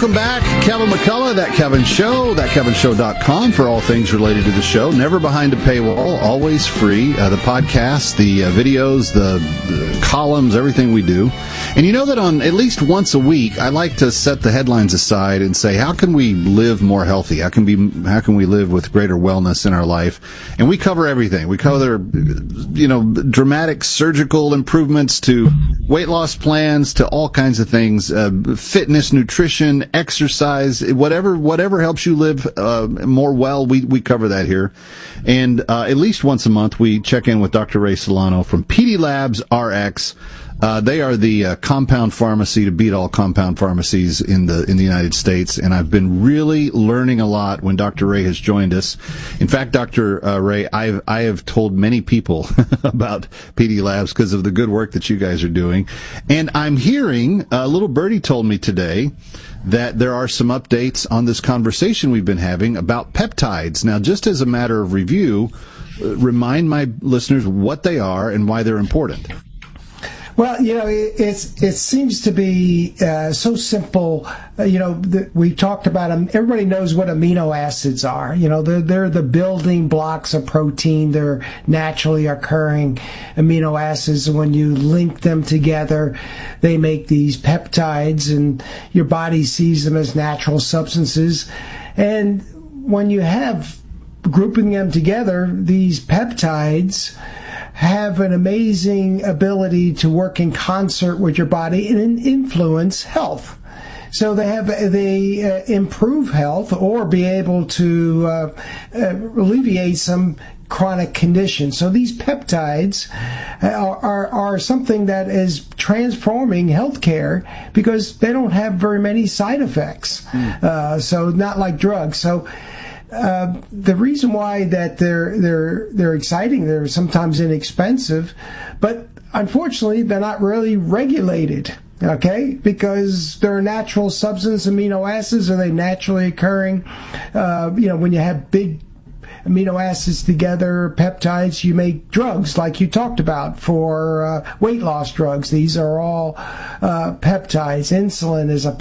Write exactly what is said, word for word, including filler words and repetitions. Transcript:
Welcome back. Kevin McCullough, That Kevin Show, that kevin show dot com for all things related to the show. Never behind a paywall, always free. Uh, the podcasts, the uh, videos, the, the columns, everything we do. And you know that on at least once a week, I like to set the headlines aside and say, how can we live more healthy? How can we, how can we live with greater wellness in our life? And we cover everything. We cover, you know, dramatic surgical improvements to weight loss plans to all kinds of things, uh, fitness, nutrition, exercise, whatever whatever helps you live uh, more well, we, we cover that here. And uh, at least once a month, we check in with Doctor Ray Solano from P D Labs R X. Uh, they are the uh, compound pharmacy to beat all compound pharmacies in the in the United States, and I've been really learning a lot when Doctor Ray has joined us. In fact, Doctor Uh, Ray, I've I have told many people about P D Labs because of the good work that you guys are doing, and I'm hearing a uh, little birdie told me today that there are some updates on this conversation we've been having about peptides. Now, just as a matter of review, uh, remind my listeners what they are and why they're important. Well, you know, it, it's it seems to be uh, so simple. Uh, you know, the, we talked about them. Everybody knows what amino acids are. You know, they're they're the building blocks of protein. They're naturally occurring amino acids. When you link them together, they make these peptides, and your body sees them as natural substances. And when you have grouping them together, these peptides have an amazing ability to work in concert with your body and influence health. So they have they uh, improve health or be able to uh, uh, alleviate some chronic conditions. So these peptides are, are are something that is transforming healthcare because they don't have very many side effects. Mm. Uh, so not like drugs. So. Uh, the reason why that they're they're they're exciting, they're sometimes inexpensive, but unfortunately they're not really regulated. Okay, because they're natural substance amino acids, are they naturally occurring? Uh, you know, when you have big amino acids together, peptides, you make drugs like you talked about for uh, weight loss drugs. These are all uh, peptides. Insulin is a